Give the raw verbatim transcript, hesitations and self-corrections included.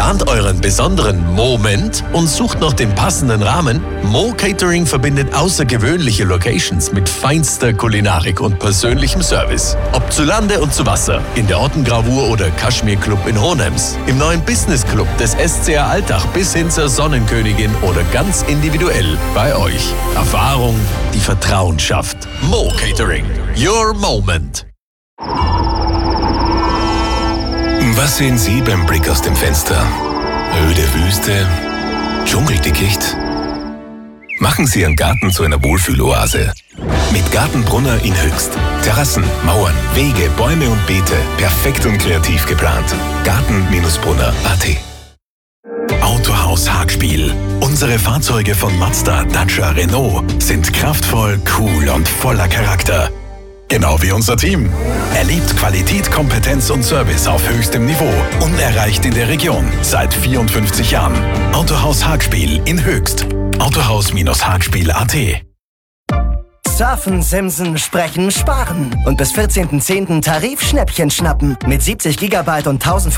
Plant euren besonderen Moment und sucht noch den passenden Rahmen? Mo Catering verbindet außergewöhnliche Locations mit feinster Kulinarik und persönlichem Service. Ob zu Lande und zu Wasser, in der Ottengravur oder Kaschmir Club in Hohenems, im neuen Business Club des S C R Altach bis hin zur Sonnenkönigin oder ganz individuell bei euch. Erfahrung, die Vertrauen schafft. Mo Catering. Your Moment. Was sehen Sie beim Blick aus dem Fenster? Öde Wüste? Dschungeldickicht? Machen Sie Ihren Garten zu einer Wohlfühloase. Mit Gartenbrunner in Höchst. Terrassen, Mauern, Wege, Bäume und Beete. Perfekt und kreativ geplant. Garten Brunner punkt at. Autohaus Hagspiel. Unsere Fahrzeuge von Mazda, Dacia, Renault sind kraftvoll, cool und voller Charakter. Genau wie unser Team. Erlebt Qualität, Kompetenz und Service auf höchstem Niveau. Unerreicht in der Region. Seit vierundfünfzig Jahren. Autohaus Hagspiel in Höchst. Autohaus Hagspiel punkt at. Surfen, Simsen, Sprechen, Sparen. Und bis vierzehnten zehnten Tarif-Schnäppchen schnappen. Mit siebzig Gigabyte und tausend